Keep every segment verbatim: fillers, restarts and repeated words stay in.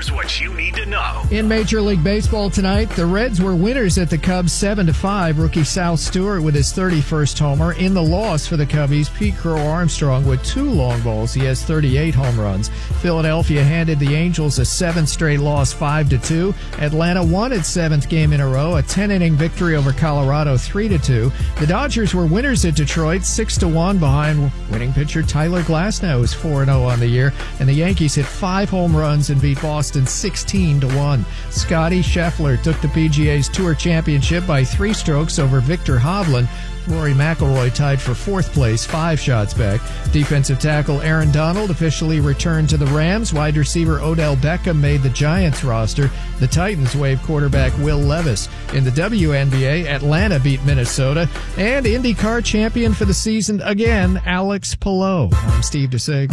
Here's what you need to know. In Major League Baseball tonight, the Reds were winners at the Cubs seven to five. Rookie Sal Stewart with his thirty-first homer. In the loss for the Cubbies, Pete Crow Armstrong with two long balls. He has thirty-eight home runs. Philadelphia handed the Angels a seventh straight loss, five to two. Atlanta won its seventh game in a row, a ten-inning victory over Colorado, three to two. The Dodgers were winners at Detroit, six to one behind winning pitcher Tyler Glasnow, who's four and oh on the year. And the Yankees hit five home runs and beat Boston sixteen to one. Scotty Scheffler took the P G A's Tour Championship by three strokes over Victor Hovland. Rory McIlroy tied for fourth place, five shots back. Defensive tackle Aaron Donald officially returned to the Rams. Wide receiver Odell Beckham made the Giants roster. The Titans waived quarterback Will Levis. In the W N B A, Atlanta beat Minnesota. And IndyCar champion for the season again, Alex Palou. I'm Steve DeSig.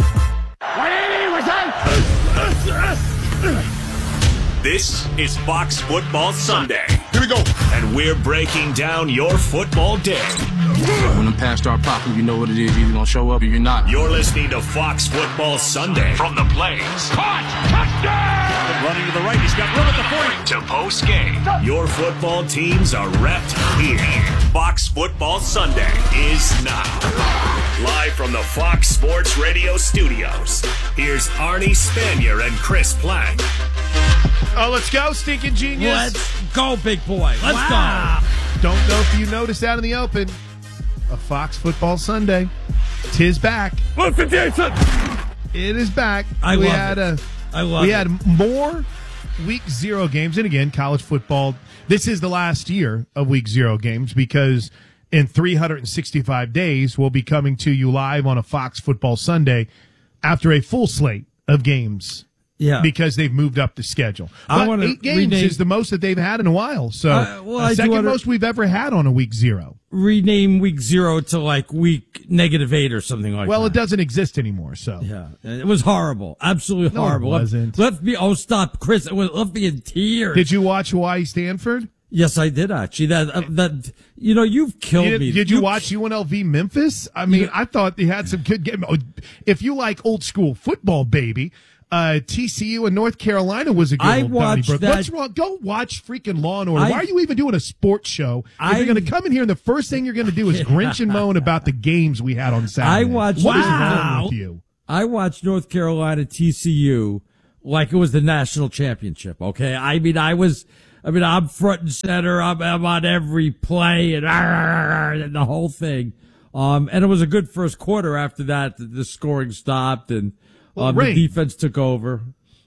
This is Fox Football Sunday. Here we go. And we're breaking down your football day. When I'm past our popping, you know what it is. You're either going to show up or you're not. You're listening to Fox Football Sunday. From the plains. Caught. Touchdown. Running to the right. He's got room at the forty. To post game. Your football teams are repped here. Fox Football Sunday is now. Live from the Fox Sports Radio studios. Here's Arnie Spanier and Chris Plank. Oh, let's go, stinking genius. Let's go, big boy. Let's wow. go. Don't know if you noticed out in the open. A Fox Football Sunday. Tis back. Listen, Jason. It is back. I we love had it. A, I love we it. had more week zero games. And again, college football. This is the last year of week zero games because in three hundred sixty-five days, we'll be coming to you live on a Fox Football Sunday after a full slate of games. Yeah, because they've moved up the schedule. I But eight games rename, is the most that they've had in a while. So uh, well, the second most we've ever had on a week zero. Rename week zero to like week negative eight or something like well, that. Well, it doesn't exist anymore. So yeah, it was horrible, absolutely no, horrible. It wasn't. Left, left me. Oh, stop, Chris! It was, left me in tears. Did you watch Hawaii Stanford? Yes, I did actually. That uh, that you know you've killed you did, me. Did you, you watch U N L V Memphis? I mean, you, I thought they had some good game. If you like old school football, baby. Uh, T C U and North Carolina was a good I old watched Donnybrook. that. What's wrong? Go watch freaking Law and Order. I, Why are you even doing a sports show? If I, you're going to come in here and the first thing you're going to do is grinch and moan about the games we had on Saturday. I watched. What is wow. wrong with you? I watched North Carolina T C U like it was the national championship. Okay, I mean, I was. I mean, I'm front and center. I'm, I'm on every play and, and the whole thing. Um, and it was a good first quarter. After that, the, the scoring stopped and um, the defense took over.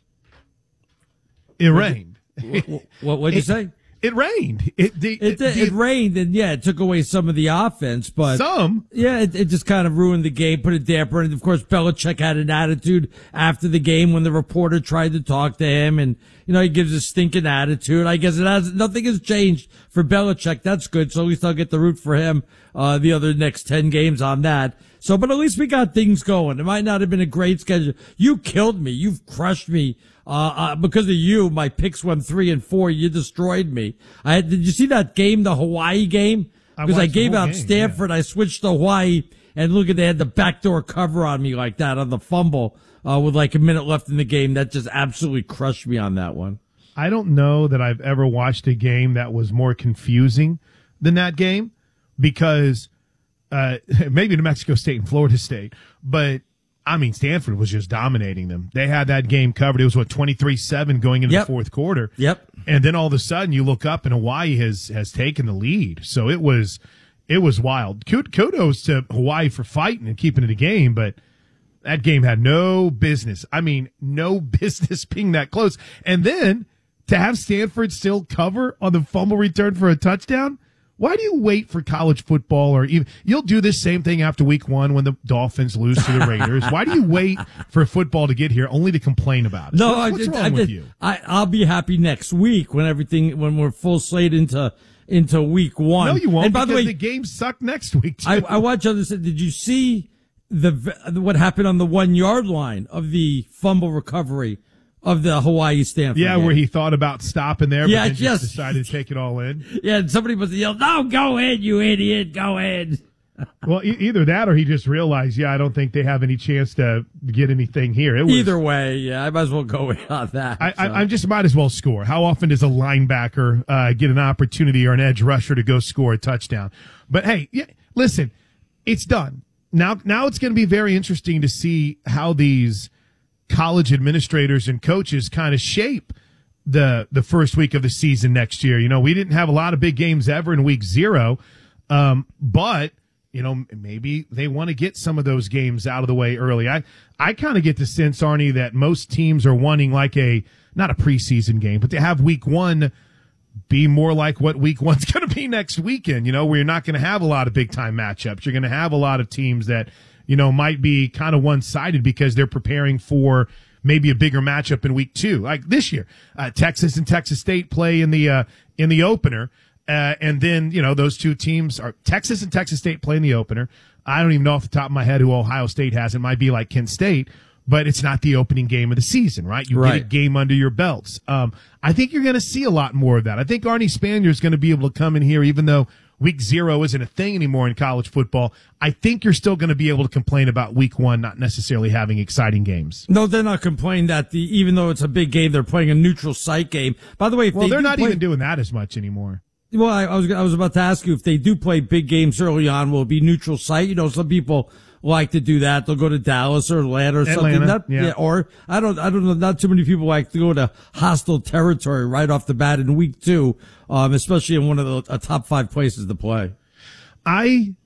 It rained. What, what what'd you it, say? It rained. It the, it, it, the, it rained, and yeah, it took away some of the offense, but some, yeah, it, it just kind of ruined the game, put a damper. And of course, Belichick had an attitude after the game when the reporter tried to talk to him, and you know he gives a stinking attitude. I guess it has nothing has changed for Belichick. That's good. So at least I'll get the root for him uh the other next ten games on that. So, but at least we got things going. It might not have been a great schedule. You killed me. You've crushed me. Uh, uh, because of you, my picks went three and four. You destroyed me. I had, did you see that game, the Hawaii game? Because I, I gave out game, Stanford. Yeah. I switched to Hawaii, and look at, they had the backdoor cover on me like that on the fumble, uh, with like a minute left in the game. That just absolutely crushed me on that one. I don't know that I've ever watched a game that was more confusing than that game because, uh, maybe New Mexico State and Florida State, but I mean, Stanford was just dominating them. They had that game covered. It was, what, twenty-three seven going into yep. the fourth quarter. Yep. And then all of a sudden you look up and Hawaii has, has taken the lead. So it was, it was wild. Kudos to Hawaii for fighting and keeping it a game, but that game had no business. I mean, no business being that close. And then to have Stanford still cover on the fumble return for a touchdown. Why do you wait for college football or even you'll do this same thing after week one when the Dolphins lose to the Raiders? Why do you wait for football to get here only to complain about it? No, what's, what's I, wrong I, with you? I, I'll be happy next week when everything, when we're full slate into, into week one. No, you won't. And by because the way, the games suck next week too. I, I watch others. Did you see the, what happened on the one yard line of the fumble recovery of the Hawaii Stanford Yeah, game? where he thought about stopping there, but yeah, then yes. just decided to take it all in. Yeah, and somebody must have yelled, "No, go in, you idiot, go in." Well, e- either that or he just realized, yeah, I don't think they have any chance to get anything here. It was, Either way, yeah, I might as well go in on that. I, so. I, I just might as well score. How often does a linebacker uh, get an opportunity or an edge rusher to go score a touchdown? But hey, yeah, listen, it's done. Now, now it's going to be very interesting to see how these college administrators and coaches kind of shape the the first week of the season next year. You know, we didn't have a lot of big games ever in week zero, um, but you know, maybe they want to get some of those games out of the way early. I I kind of get the sense, Arnie, that most teams are wanting like a not a preseason game, but to have week one be more like what week one's going to be next weekend. You know, where you're not going to have a lot of big time matchups. You're going to have a lot of teams that you know might be kind of one sided because they're preparing for maybe a bigger matchup in week two, like this year. Uh, Texas and Texas State play in the uh, in the opener, uh, and then you know those two teams are Texas and Texas State play in the opener. I don't even know off the top of my head who Ohio State has. It might be like Kent State, but it's not the opening game of the season, right? You right. get a game under your belts. Um, I think you're going to see a lot more of that. I think Arnie Spanier is going to be able to come in here, even though week zero isn't a thing anymore in college football. I think you're still going to be able to complain about week one not necessarily having exciting games. No, they're not complaining that the even though it's a big game, they're playing a neutral site game. By the way, if well, they they're do not play, even doing that as much anymore. Well, I, I was I was about to ask you if they do play big games early on, will it be neutral site? You know, some people like to do that. They'll go to Dallas or Atlanta or Atlanta, something. Not, yeah. yeah, or I don't, I don't know. Not too many people like to go to hostile territory right off the bat in week two, um, especially in one of the uh, top five places to play. I,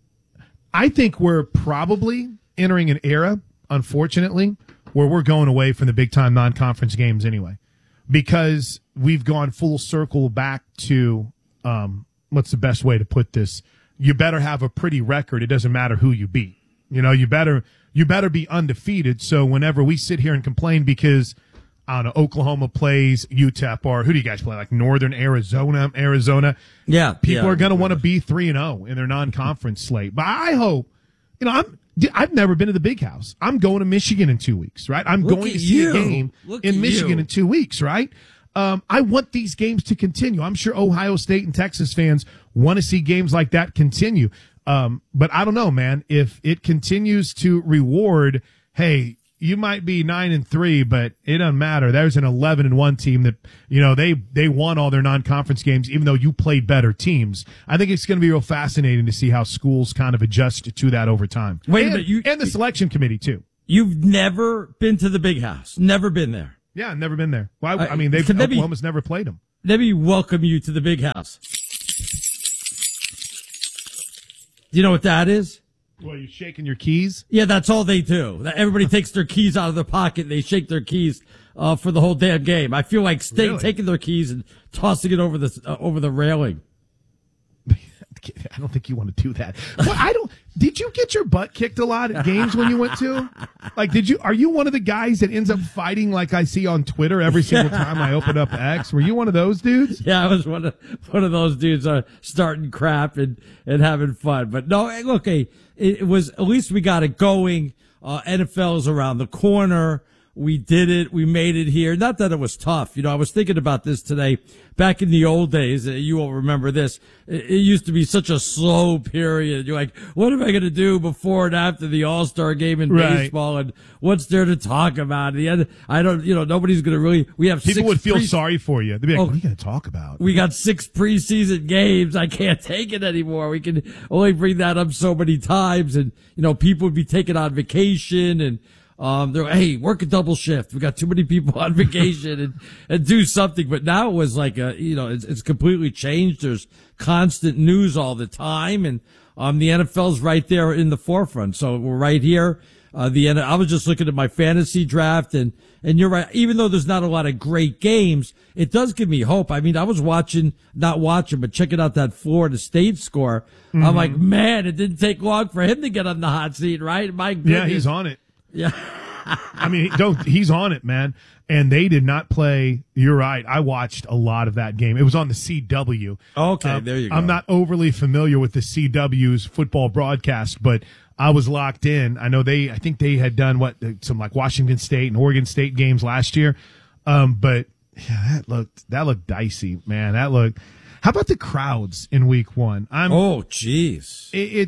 I think we're probably entering an era, unfortunately, where we're going away from the big time non-conference games anyway, because we've gone full circle back to, um, what's the best way to put this? You better have a pretty record. It doesn't matter who you beat. You know, you better, you better be undefeated. So whenever we sit here and complain because, I don't know, Oklahoma plays U T E P or who do you guys play? Like Northern Arizona, Arizona. Yeah. People yeah, are going to want to be three and oh in their non-conference slate. But I hope, you know, I'm, I've never been to the Big House. I'm going to Michigan in two weeks, right? I'm Look going at to see you. a game Look in at Michigan you. in two weeks, right? Um, I want these games to continue. I'm sure Ohio State and Texas fans want to see games like that continue. Um, but I don't know, man, if it continues to reward, hey, you might be nine and three, but it doesn't matter. There's an eleven and one team that, you know, they, they won all their non-conference games, even though you played better teams. I think it's going to be real fascinating to see how schools kind of adjust to that over time. Wait a and, minute, you- and the selection committee too. You've never been to the Big House. Never been there. Yeah, I've never been there. Well, I, Uh, I mean, they've, can they be- Oklahoma's never played them. Let me welcome you to the Big House. Do you know what that is? Well, you shaking your keys? Yeah, that's all they do. Everybody takes their keys out of their pocket. They shake their keys uh, for the whole damn game. I feel like stay, Really? taking their keys and tossing it over the uh, over the railing. I don't think you want to do that. Well, I don't. Did you get your butt kicked a lot at games when you went to? Like, did you? Are you one of the guys that ends up fighting like I see on Twitter every single time I open up X? Were you one of those dudes? Yeah, I was one of one of those dudes uh, starting crap and and having fun. But no, hey, look, hey, it, it was at least we got it going. Uh, N F L is around the corner. We did it. We made it here. Not that it was tough. You know, I was thinking about this today. Back in the old days, uh, you will remember this. It, it used to be such a slow period. You're like, what am I going to do before and after the All-Star game in Right. baseball? And what's there to talk about? The end, I don't, you know, nobody's going to really, we have People six would feel pre- sorry for you. They'd be like, Oh. "What are you going to talk about?" We got six preseason games. I can't take it anymore. We can only bring that up so many times. And, you know, people would be taking on vacation and, um, they're like, hey, work a double shift. We got too many people on vacation and, and do something. But now it was like a, you know, it's, it's completely changed. There's constant news all the time. And, um, the N F L's right there in the forefront. So we're right here. Uh, the end. I was just looking at my fantasy draft and, and you're right. Even though there's not a lot of great games, it does give me hope. I mean, I was watching, not watching, but checking out that Florida State score. Mm-hmm. I'm like, man, it didn't take long for him to get on the hot seat, right? My goodness. Yeah, he's on it. Yeah. I mean, don't, he's on it, man. And they did not play. You're right. I watched a lot of that game. It was on the C W. Okay, Um, there you go. I'm not overly familiar with the C W's football broadcast, but I was locked in. I know they, I think they had done what, some like Washington State and Oregon State games last year. Um, but yeah, that looked, that looked dicey, man. That looked, how about the crowds in week one? I'm, Oh, jeez. it, it's,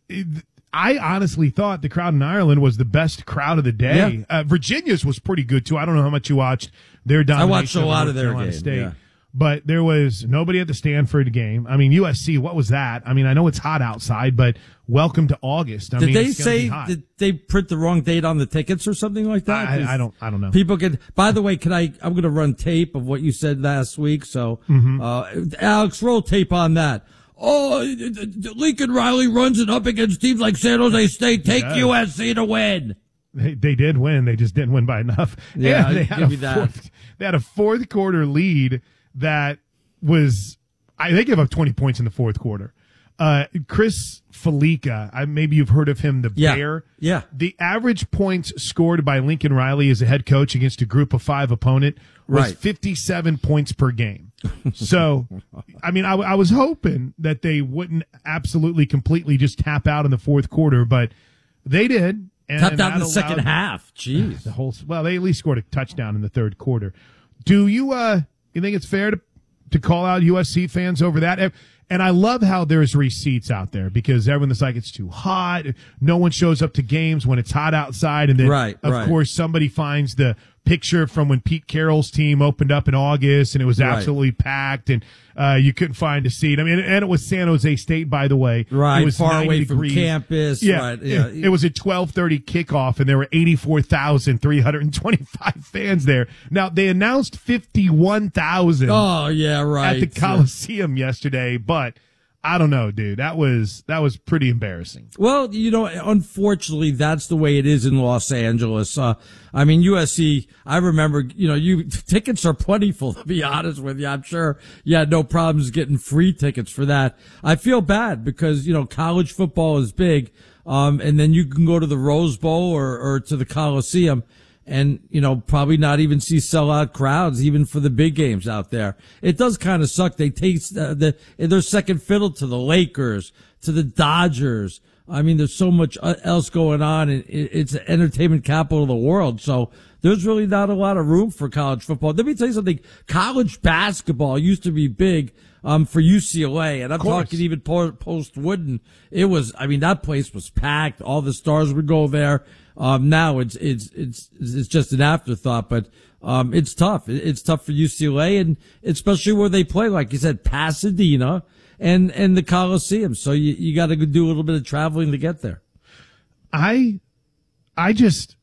I honestly thought the crowd in Ireland was the best crowd of the day. Yeah. Uh, Virginia's was pretty good too. I don't know how much you watched their domination. I watched a lot of their Carolina game, State. yeah. But there was nobody at the Stanford game. I mean, U S C, what was that? I mean, I know it's hot outside, but welcome to August. I did mean, they it's gonna be say hot. did they print the wrong date on the tickets or something like that? I, I don't. I don't know. People can. By the way, can I? I'm going to run tape of what you said last week. So, Mm-hmm. uh, Alex, roll tape on that. Oh, Lincoln Riley runs it up against teams like San Jose State. Take Yeah. U S C to win. They, they did win. They just didn't win by enough. Yeah, And they I'll had give a you that. fourth, they had a fourth quarter lead that was. I they gave up twenty points in the fourth quarter. Uh, Chris Felica, I, maybe you've heard of him, the Yeah. Bear. Yeah. The average points scored by Lincoln Riley as a head coach against a group of five opponent was Right. fifty-seven points per game. So, I mean, I, I was hoping that they wouldn't absolutely completely just tap out in the fourth quarter, but they did. And Tapped out in that the second allowed- half. Jeez. the whole well, they at least scored a touchdown in the third quarter. Do you uh you think it's fair to to call out U S C fans over that? And I love how there's receipts out there because everyone's like it's too hot. No one shows up to games when it's hot outside, and then Right, of right. course somebody finds the picture from when Pete Carroll's team opened up in August and it was Right. absolutely packed and uh you couldn't find a seat. I mean, and it was San Jose State, by the way. Right, It was far ninety away from degrees. campus, Yeah, right, yeah. It, it was a twelve thirty kickoff and there were eighty-four thousand three hundred twenty-five fans there. Now they announced fifty-one thousand Oh yeah, right. at the Coliseum yesterday, but I don't know, dude. That was that was pretty embarrassing. Well, you know, unfortunately, that's the way it is in Los Angeles. Uh, I mean, U S C, I remember, you know, you tickets are plentiful, to be honest with you. I'm sure you had no problems getting free tickets for that. I feel bad because, you know, college football is big. Um, and then you can go to the Rose Bowl or, or to the Coliseum and, you know, probably not even see sellout crowds, even for the big games out there. It does kind of suck. They take uh, the, they're second fiddle to the Lakers, to the Dodgers. I mean, there's so much else going on, and it's the entertainment capital of the world. So there's really not a lot of room for college football. Let me tell you something. College basketball used to be big, um, for U C L A, and I'm talking even post Wooden. It was, I mean, that place was packed. All the stars would go there. Um, now it's, it's, it's, it's just an afterthought, but, um, it's tough. It's tough for U C L A, and especially where they play, like you said, Pasadena and, and the Coliseum. So you, you got to do a little bit of traveling to get there. I I just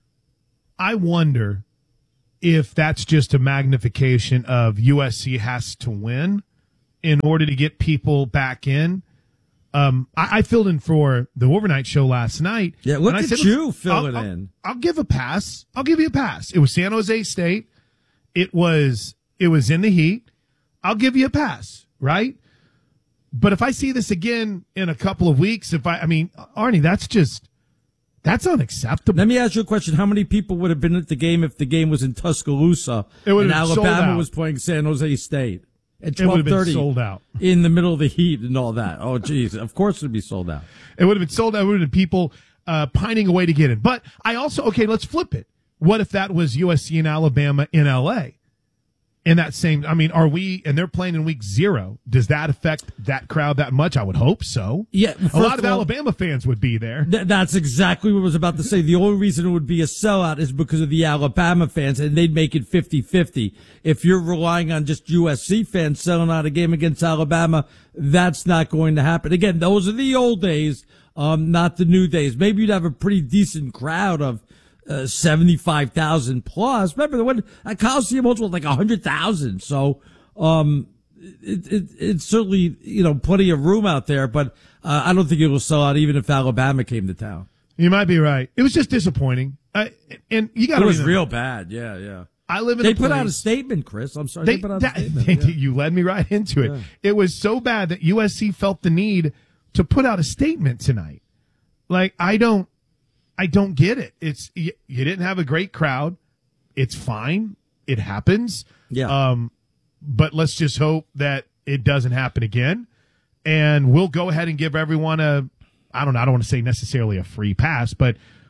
I wonder if that's just a magnification of U S C has to win in order to get people back in. Um, I, I filled in for the overnight show last night. Yeah, look and I at said, you I'll- filling I'll, in. I'll give a pass. I'll give you a pass. It was San Jose State. It was it was in the heat. I'll give you a pass, right? But if I see this again in a couple of weeks, if I, I mean, Arnie, that's just, that's unacceptable. Let me ask you a question. How many people would have been at the game if the game was in Tuscaloosa It would and have been sold Alabama out. was playing San Jose State at It would twelve have been thirty sold out. in the middle of the heat and all that? Oh, geez. Of course it would be sold out. It would have been sold out. It would have been people uh, pining away to get in. But I also, okay, let's flip it. What if that was U S C and Alabama in L A? In that same, I mean, are we, and they're playing in week zero, does that affect that crowd that much? I would hope so. Yeah, a first lot of of all- Alabama fans would be there. Th- that's exactly what I was about to say. The only reason it would be a sellout is because of the Alabama fans, and they'd make it fifty-fifty. If you're relying on just U S C fans selling out a game against Alabama, that's not going to happen. Again, those are the old days, um, not the new days. Maybe you'd have a pretty decent crowd of uh, seventy-five thousand plus. Remember the one at Coliseum was like one hundred thousand. So, um, it, it, it's certainly, you know, plenty of room out there, but uh, I don't think it will sell out even if Alabama came to town. You might be right. It was just disappointing. Uh, and you got It to was real bad. Yeah, yeah. I live in They a put place, out a statement, Chris. I'm sorry. They, They, put out that- a statement. they- yeah. You led me right into it. Yeah. It was so bad that U S C felt the need to put out a statement tonight. Like, I don't, I don't get it. It's, you, you didn't have a great crowd. It's fine. It happens. Yeah. Um, but let's just hope that it doesn't happen again. And we'll go ahead and give everyone a, I don't know, I don't want to say necessarily a free pass, but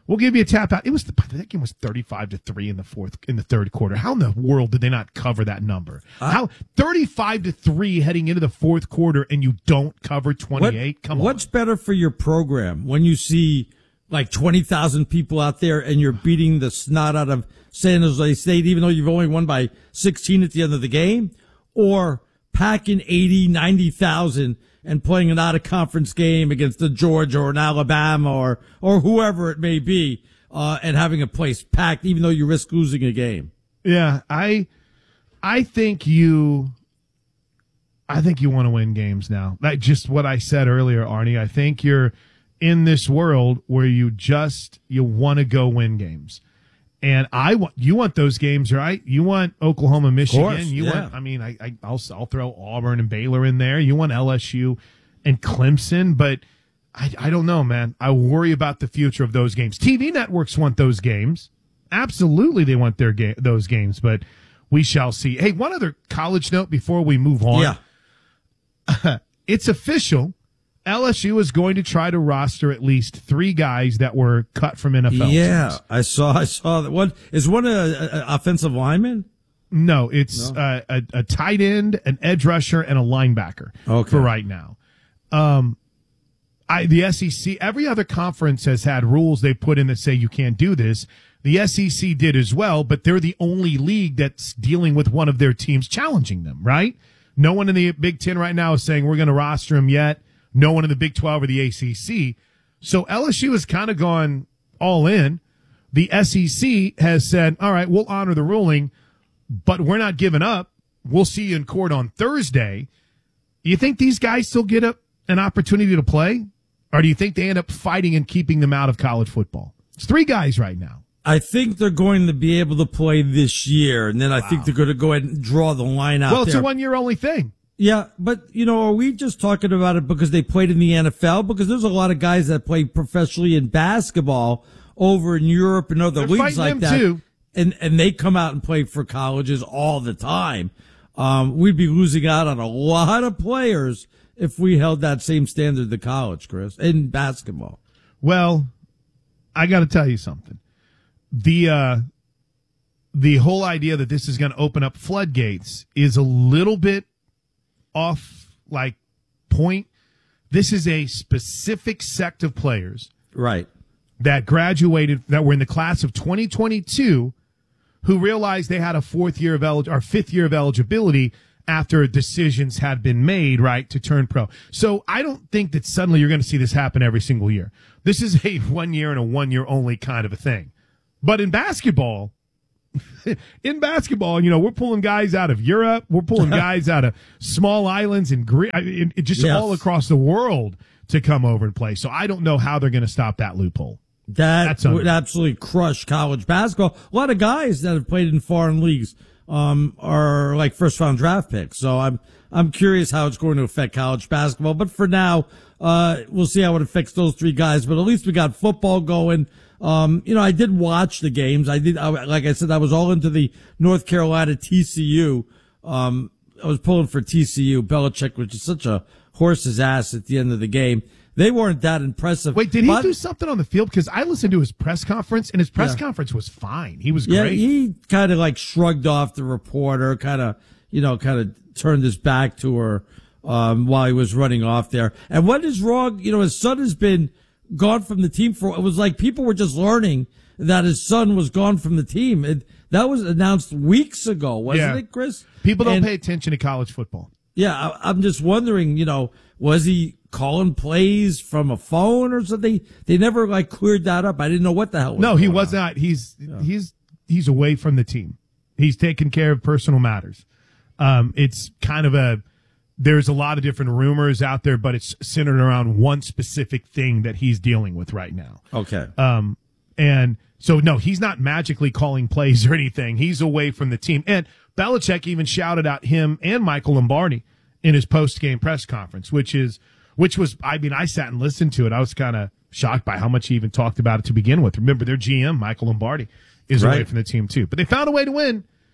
We'll give you a tap out. It was the, that game was thirty-five to three in the fourth in the third quarter. How in the world did they not cover that number? Uh, How thirty-five to three heading into the fourth quarter and you don't cover twenty-eight? What, Come on. What's better for your program when you see like twenty thousand people out there and you're beating the snot out of San Jose State, even though you've only won by sixteen at the end of the game, or packing eighty, ninety thousand and playing an out-of-conference game against a Georgia or an Alabama or or whoever it may be, uh, and having a place packed, even though you risk losing a game? Yeah, I, I think you, I think you want to win games now. Like just what I said earlier, Arnie. I think you're in this world where you just you want to go win games. And I want you want those games, right? You want Oklahoma, Michigan. Course, you yeah. want. I mean, I, I I'll I'll throw Auburn and Baylor in there. You want L S U and Clemson, but I I don't know, man. I worry about the future of those games. T V networks want those games. Absolutely, they want their game those games, but we shall see. Hey, one other college note before we move on. Yeah, it's official. L S U is going to try to roster at least three guys that were cut from N F L yeah. teams. I saw. I saw that. One is one a, a offensive lineman. No, it's No? Uh, a, a tight end, an edge rusher, and a linebacker. Okay. For right now. Um, I the S E C. Every other conference has had rules they put in that say you can't do this. The S E C did as well, but they're the only league that's dealing with one of their teams challenging them. Right? No one in the Big Ten right now is saying we're going to roster him yet. No one in the Big twelve or the A C C. So L S U has kind of gone all in. The S E C has said, all right, we'll honor the ruling, but we're not giving up. We'll see you in court on Thursday. Do you think these guys still get a, an opportunity to play? Or do you think they end up fighting and keeping them out of college football? It's three guys right now. I think they're going to be able to play this year, and then I wow. think they're going to go ahead and draw the line out Well, it's there. a one-year only thing. Yeah, but, you know, are we just talking about it because they played in the N F L? Because there's a lot of guys that play professionally in basketball over in Europe and other They're leagues like that. Too. And, and they come out and play for colleges all the time. Um, we'd be losing out on a lot of players if we held that same standard to college, Chris, in basketball. Well, I got to tell you something. The, uh, the whole idea that this is going to open up floodgates is a little bit off like point. This is a specific sect of players, right, that graduated, that were in the class of twenty twenty-two, who realized they had a fourth year of elig- or fifth year of eligibility after decisions had been made, right, to turn pro. So I don't think that suddenly you're going to see this happen every single year. This is a one year and a one year only kind of a thing. But in basketball, in basketball, you know, we're pulling guys out of Europe. We're pulling guys out of small islands and Greece, it, it just yes. all across the world to come over and play. So I don't know how they're going to stop that loophole. That would absolutely crush college basketball. A lot of guys that have played in foreign leagues um, are like first round draft picks. So I'm I'm curious how it's going to affect college basketball. But for now, uh, we'll see how it affects those three guys. But at least we got football going. Um, you know, I did watch the games. I did, I, like I said, I was all into the North Carolina T C U. Um, I was pulling for T C U. Belichick was just such a horse's ass at the end of the game. They weren't that impressive. Wait, did he but, do something on the field? Because I listened to his press conference, and his press yeah. conference was fine. He was yeah, great. He kind of like shrugged off the reporter, kind of, you know, kind of turned his back to her um, while he was running off there. And what is wrong? You know, his son has been gone from the team for, it was like people were just learning that his son was gone from the team. It, that was announced weeks ago, wasn't yeah. it, Chris? People don't and, pay attention to college football. Yeah, I, I'm just wondering, you know, was he calling plays from a phone or something? They never like cleared that up. I didn't know what the hell was No, he was on. not. He's, yeah. he's, he's away from the team. He's taking care of personal matters. Um, it's kind of a, there's a lot of different rumors out there, but it's centered around one specific thing that he's dealing with right now. Okay. Um, and so, no, he's not magically calling plays or anything. He's away from the team. And Belichick even shouted out him and Michael Lombardi in his post-game press conference, which is, which was, I mean, I sat and listened to it. I was kind of shocked by how much he even talked about it to begin with. Remember, their G M, Michael Lombardi, is right. away from the team too. But they found a way to win.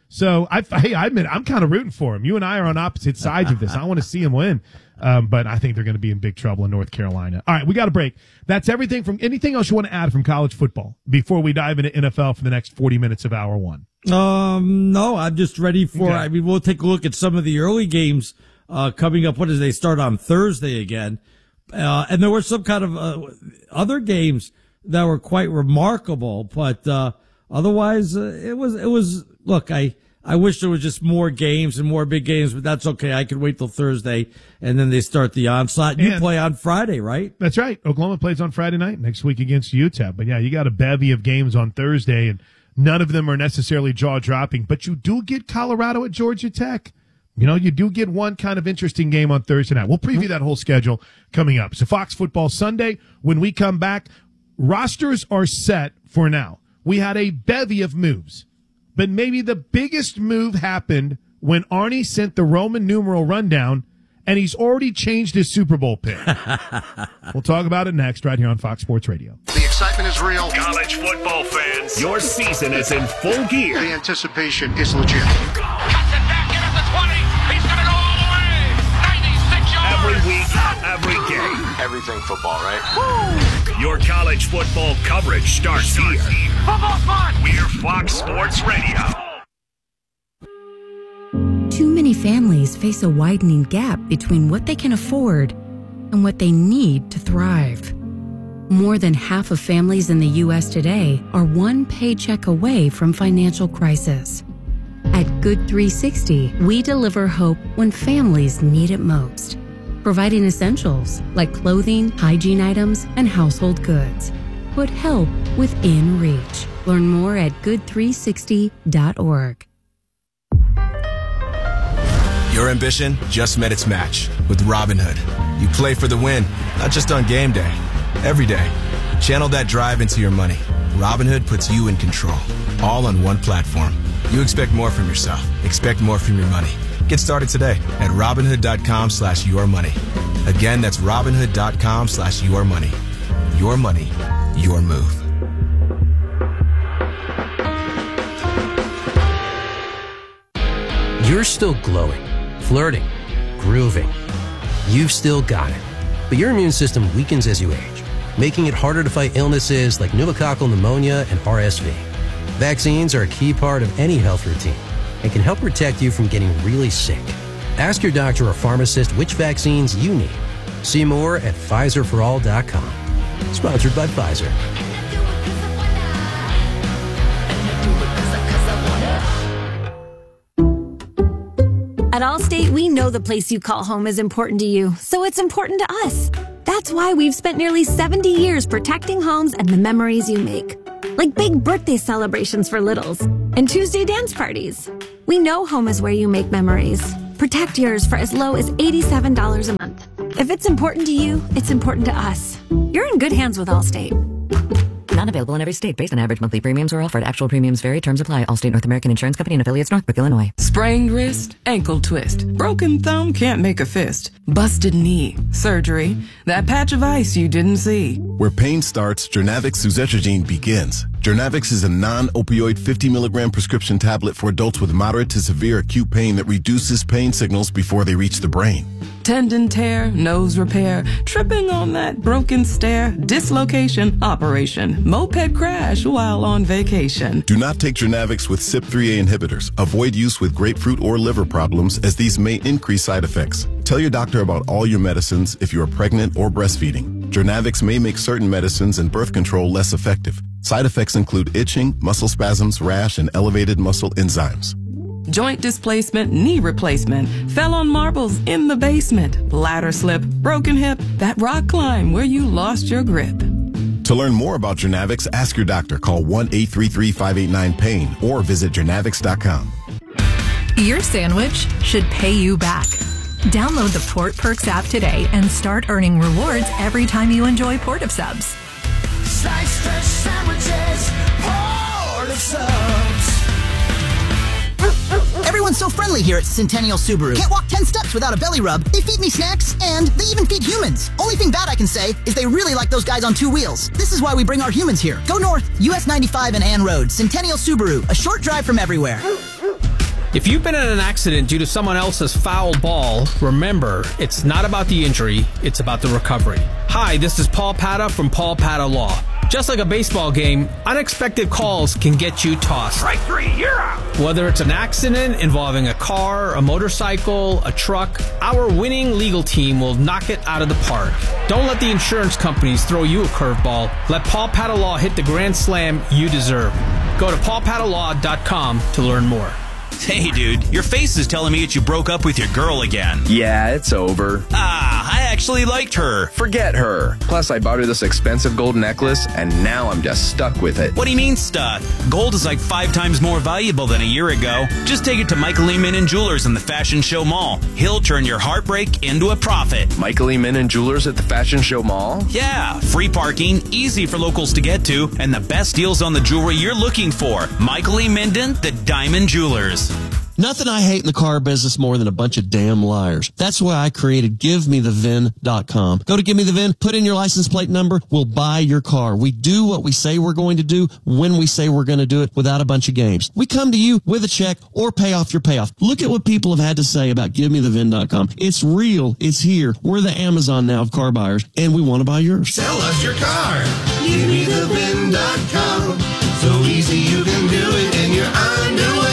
So I, hey, I admit I'm kind of rooting for him. You and I are on opposite sides of this. I want to see him win, um, but I think they're going to be in big trouble in North Carolina. All right, we got a break. That's everything from anything else you want to add from college football before we dive into N F L for the next forty minutes of hour one. Um, no, I'm just ready for. Okay. I mean, we'll take a look at some of the early games uh, coming up. What is they start on Thursday again? Uh, and there were some kind of uh, other games that were quite remarkable, but uh, otherwise, uh, it was it was. Look, I I wish there was just more games and more big games, but that's okay. I can wait till Thursday, and then they start the onslaught. You And play on Friday, right? That's right. Oklahoma plays on Friday night next week against U T E P. But yeah, you got a bevy of games on Thursday, and none of them are necessarily jaw dropping. But you do get Colorado at Georgia Tech. You know, you do get one kind of interesting game on Thursday night. We'll preview that whole schedule coming up. So Fox Football Sunday, when we come back, rosters are set for now. We had a bevy of moves, but maybe the biggest move happened when Arnie sent the Roman numeral rundown, and he's already changed his Super Bowl pick. We'll talk about it next right here on Fox Sports Radio. The excitement is real. College football fans, your season is in full gear. The anticipation is legit. Every week, every game. Everything football, right? Woo! Your college football coverage starts here. Football's fun! We're Fox Sports Radio. Too many families face a widening gap between what they can afford and what they need to thrive. More than half of families in the U S today are one paycheck away from financial crisis. At Good three sixty, we deliver hope when families need it most, providing essentials like clothing, hygiene items, and household goods. Put help within reach. Learn more at good three sixty dot org. Your ambition just met its match with Robinhood. You play for the win, not just on game day, every day. Channel that drive into your money. Robinhood puts you in control, all on one platform. You expect more from yourself. Expect more from your money. Get started today at Robinhood.com slash your money. Again, that's Robinhood.com slash your money. Your money, your move. You're still glowing, flirting, grooving. You've still got it. But your immune system weakens as you age, making it harder to fight illnesses like pneumococcal pneumonia and R S V. Vaccines are a key part of any health routine and can help protect you from getting really sick. Ask your doctor or pharmacist which vaccines you need. See more at Pfizer for all dot com. Sponsored by Pfizer. At Allstate, we know the place you call home is important to you, so it's important to us. That's why we've spent nearly seventy years protecting homes and the memories you make. Like big birthday celebrations for littles and Tuesday dance parties. We know home is where you make memories. Protect yours for as low as eighty-seven dollars a month. If it's important to you, it's important to us. You're in good hands with Allstate. Not available in every state based on average monthly premiums or offered. Actual premiums vary. Terms apply. Allstate North American Insurance Company and affiliates, Northbrook, Illinois. Sprained wrist, ankle twist, broken thumb, can't make a fist, busted knee, surgery, that patch of ice you didn't see. Where pain starts, Jernavix suzetrigine begins. Jernavix is a non-opioid fifty milligram prescription tablet for adults with moderate to severe acute pain that reduces pain signals before they reach the brain. Tendon tear, nose repair, tripping on that broken stair, dislocation, operation, moped crash while on vacation. Do not take Jernavix with C Y P three A inhibitors. Avoid use with grapefruit or liver problems, as these may increase side effects. Tell your doctor about all your medicines if you are pregnant or breastfeeding. Jernavix may make certain medicines and birth control less effective. Side effects include itching, muscle spasms, rash, and elevated muscle enzymes. Joint displacement, knee replacement, fell on marbles in the basement, ladder slip, broken hip, that rock climb where you lost your grip. To learn more about Jernavix, ask your doctor. Call one eight three three, five eight nine, pain or visit Jernavix dot com. Your sandwich should pay you back. Download the Port Perks app today and start earning rewards every time you enjoy Port of Subs. Slice fresh sandwiches, Port of Subs. Everyone's so friendly here at Centennial Subaru. Can't walk ten steps without a belly rub. They feed me snacks, and they even feed humans. Only thing bad I can say is they really like those guys on two wheels. This is why we bring our humans here. Go north, U S ninety-five and Ann Road. Centennial Subaru, a short drive from everywhere. If you've been in an accident due to someone else's foul ball, remember, it's not about the injury, it's about the recovery. Hi, this is Paul Pata from Paul Pata Law. Just like a baseball game, unexpected calls can get you tossed. Strike three, you're out. Whether it's an accident involving a car, a motorcycle, a truck, our winning legal team will knock it out of the park. Don't let the insurance companies throw you a curveball. Let Paul Pata Law hit the grand slam you deserve. Go to paul pata law dot com to learn more. Hey, dude, your face is telling me that you broke up with your girl again. Yeah, it's over. Ah, I actually liked her. Forget her. Plus, I bought her this expensive gold necklace, and now I'm just stuck with it. What do you mean stuck? Gold is like five times more valuable than a year ago. Just take it to Michael E. Minnan Jewelers in the Fashion Show Mall. He'll turn your heartbreak into a profit. Michael E. Minnan Jewelers at the Fashion Show Mall? Yeah, free parking, easy for locals to get to, and the best deals on the jewelry you're looking for. Michael E. Minnan, the Diamond Jewelers. Nothing I hate in the car business more than a bunch of damn liars. That's why I created give me the V I N dot com. Go to Give Me The V I N, put in your license plate number, we'll buy your car. We do what we say we're going to do when we say we're going to do it without a bunch of games. We come to you with a check or pay off your payoff. Look at what people have had to say about give me the V I N dot com. It's real. It's here. We're the Amazon now of car buyers, and we want to buy yours. Sell us your car. Give me the V I N dot com. So easy you can do it in your underwear.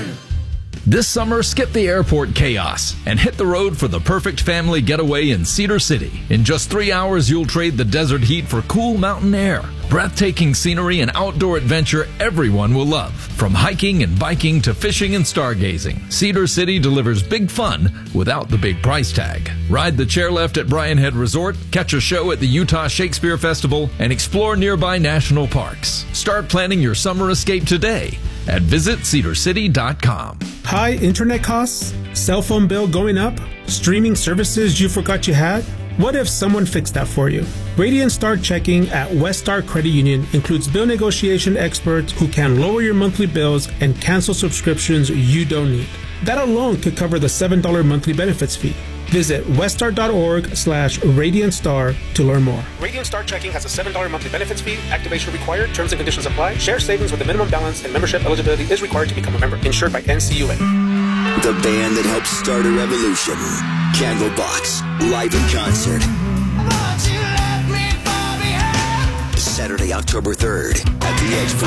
This summer, skip the airport chaos and hit the road for the perfect family getaway in Cedar City. In just three hours, you'll trade the desert heat for cool mountain air. Breathtaking scenery and outdoor adventure everyone will love. From hiking and biking to fishing and stargazing, Cedar City delivers big fun without the big price tag. Ride the chairlift at Brian Head Resort, catch a show at the Utah Shakespeare Festival, and explore nearby national parks. Start planning your summer escape today at visit cedar city dot com. High internet costs? Cell phone bill going up? Streaming services you forgot you had? What if someone fixed that for you? Radiant Star Checking at West Star Credit Union includes bill negotiation experts who can lower your monthly bills and cancel subscriptions you don't need. That alone could cover the seven dollars monthly benefits fee. Visit weststar.org slash Radiant Star to learn more. Radiant Star Checking has a seven dollars monthly benefits fee. Activation required. Terms and conditions apply. Share savings with a minimum balance and membership eligibility is required to become a member. Insured by N C U A. The band that helped start a revolution. Candlebox. Live in concert. Saturday, October third at the Edge